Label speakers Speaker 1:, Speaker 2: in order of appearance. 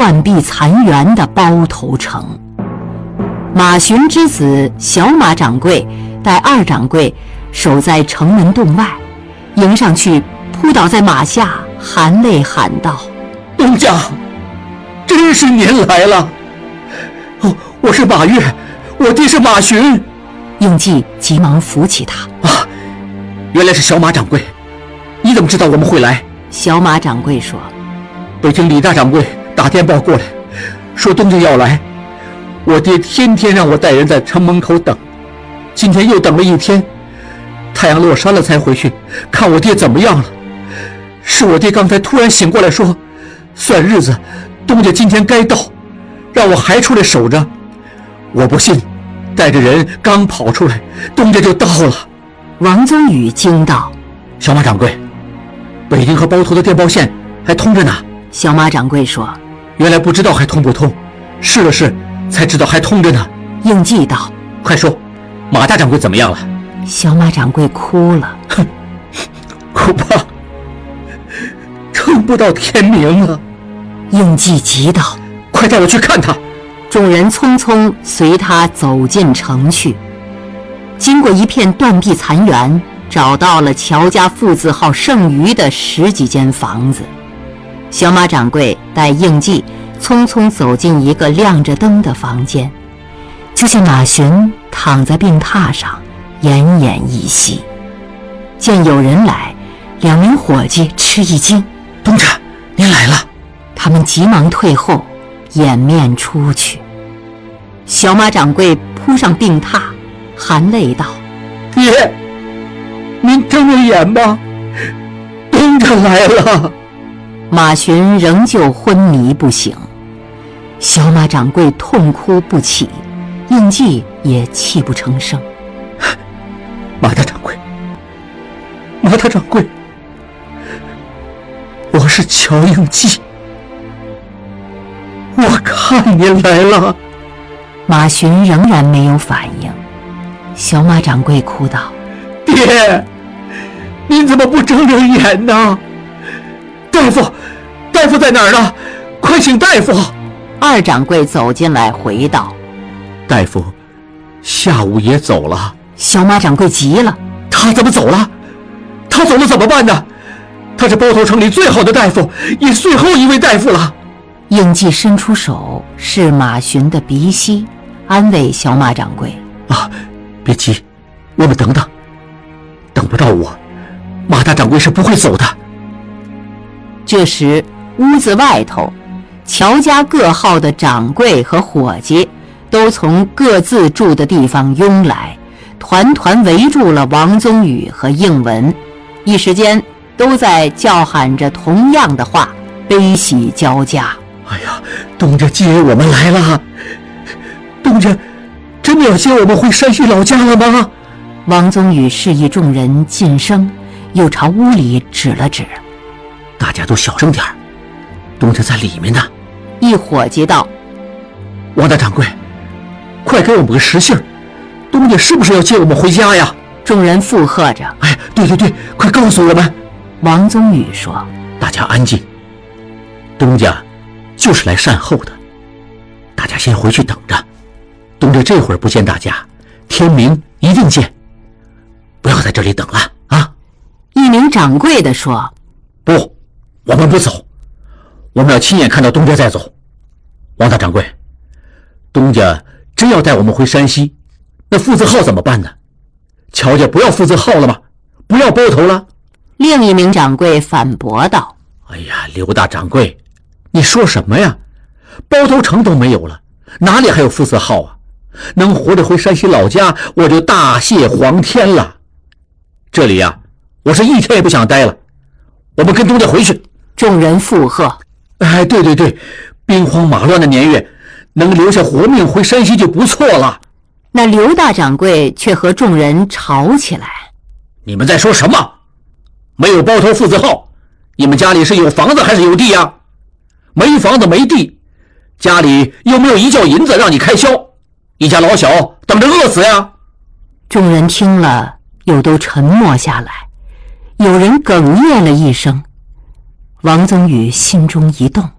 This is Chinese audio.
Speaker 1: 断壁残垣的包头城。马寻之子小马掌柜带二掌柜守在城门洞外，迎上去扑倒在马下，含泪喊道：
Speaker 2: 东家，真是您来了！哦，我是马越，我爹是马寻。
Speaker 1: 应季急忙扶起他。
Speaker 2: 啊，原来是小马掌柜，你怎么知道我们会来？
Speaker 1: 小马掌柜说：
Speaker 2: 北京李大掌柜打电报过来，说东家要来。我爹天天让我带人在城门口等，今天又等了一天，太阳落山了才回去看我爹怎么样了。是我爹刚才突然醒过来说，算日子，东家今天该到，让我还出来守着。我不信，带着人刚跑出来，东家就到了。
Speaker 1: 王宗宇惊道：
Speaker 2: 小马掌柜，北京和包头的电报线还通着呢。
Speaker 1: 小马掌柜说：
Speaker 2: 原来不知道还通不通，试了试才知道还通着呢。
Speaker 1: 应季道：
Speaker 2: 快说，马大掌柜怎么样了？
Speaker 1: 小马掌柜哭了。
Speaker 2: 哼，哭吧，撑不到天明了。
Speaker 1: 应季急道：
Speaker 2: 快带我去看他。
Speaker 1: 众人匆匆随他走进城去，经过一片断壁残垣，找到了乔家父子号剩余的10几间房子。小马掌柜带应季匆匆走进一个亮着灯的房间，就见马寻躺在病榻上，奄奄一息。见有人来，2名伙计吃一惊：
Speaker 2: 东家，您来了。
Speaker 1: 他们急忙退后，掩面出去。小马掌柜扑上病榻，含泪道：
Speaker 2: 爹，您睁着眼吧，东家来了。
Speaker 1: 马寻仍旧昏迷不醒，小马掌柜痛哭不起，应季也泣不成声。
Speaker 2: 马大掌柜，马大掌柜，我是乔应季，我看您来了。
Speaker 1: 马寻仍然没有反应。小马掌柜哭道：
Speaker 2: 爹，您怎么不睁睁眼呢？大夫，大夫在哪儿呢？快请大夫。
Speaker 1: 二掌柜走进来回道：
Speaker 2: 大夫下午也走了。
Speaker 1: 小马掌柜急了：
Speaker 2: 他怎么走了？他走了怎么办呢？他是包头城里最好的大夫，也是最后一位大夫了。
Speaker 1: 应季伸出手是马寻的鼻息，安慰小马掌柜：
Speaker 2: 啊，别急，我们等等，等不到我，马大掌柜是不会走的。
Speaker 1: 这时屋子外头，乔家各号的掌柜和伙计都从各自住的地方拥来，团团围住了王宗宇和应文，一时间都在叫喊着同样的话，悲喜交加。
Speaker 2: 哎呀，东家接我们来了！东家真的要接我们回山西老家了吗？
Speaker 1: 王宗宇示意众人噤声，又朝屋里指了指：
Speaker 2: 大家都小声点，东家在里面呢。
Speaker 1: 一伙计道：
Speaker 2: 王大掌柜，快给我们个实信，东家是不是要接我们回家呀？
Speaker 1: 众人附和着：
Speaker 2: 哎，对对对，快告诉我们。
Speaker 1: 王宗宇说：
Speaker 2: 大家安静，东家就是来善后的，大家先回去等着。东家这会儿不见大家，天明一定见，不要在这里等了啊！
Speaker 1: 一名掌柜的说：
Speaker 2: 不，我们不走，我们要亲眼看到东家再走。王大掌柜，东家真要带我们回山西，那父子号怎么办呢？乔家不要父子号了吗？不要包头了？
Speaker 1: 另一名掌柜反驳道：
Speaker 2: 哎呀，刘大掌柜，你说什么呀？包头城都没有了，哪里还有父子号啊？能活着回山西老家，我就大谢皇天了。这里呀，我是一天也不想待了，我们跟东家回去。
Speaker 1: 众人附和：
Speaker 2: 哎，对对对，兵荒马乱的年月，能留下活命回山西就不错了。
Speaker 1: 那刘大掌柜却和众人吵起来：
Speaker 2: 你们在说什么？没有包头父子号，你们家里是有房子还是有地呀？没房子没地，家里又没有一角银子让你开销，一家老小等着饿死呀！
Speaker 1: 众人听了又都沉默下来，有人哽咽了一声。王宗宇心中一动，